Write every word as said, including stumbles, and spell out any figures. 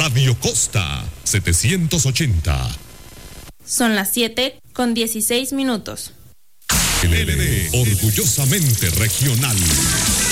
Radio Costa setecientos ochenta. Son las siete con dieciséis minutos. L L D, orgullosamente regional.